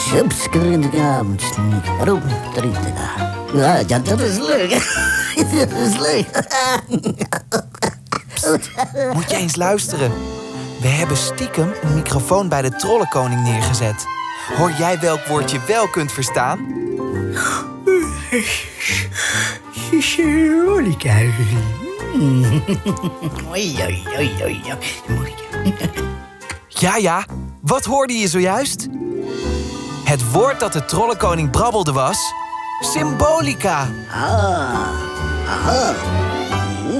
Ja, dat is leuk. Dat is leuk. Moet je eens luisteren. We hebben stiekem een microfoon bij de trollenkoning neergezet. Hoor jij welk woord je wel kunt verstaan? Monica. Ja, wat hoorde je zojuist? Het woord dat de trollenkoning brabbelde was... symbolica. Ah.